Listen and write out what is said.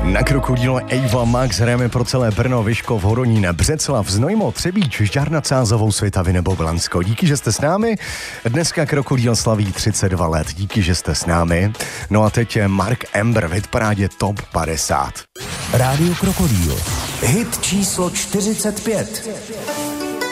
Na Krokodýle Eva Max hrajeme pro celé Brno, Vyškov, Hodonín, Břeclav, Znojmo, Třebíč, Žďár nad Sázavou, Svitavy nebo Blansko. Díky, že jste s námi. Dneska Krokodýl slaví 32 let. Díky, že jste s námi. No a teď je Mark Ember v hitparádě Top 50. Rádio Krokodýl. Hit číslo 45.